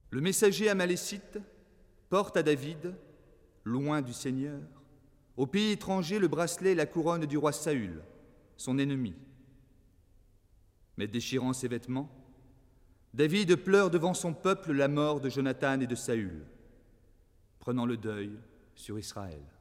Le messager amalécite porte à David, loin du Seigneur, au pays étranger le bracelet et la couronne du roi Saül, son ennemi. Mais déchirant ses vêtements, David pleure devant son peuple la mort de Jonathan et de Saül, prenant le deuil sur Israël.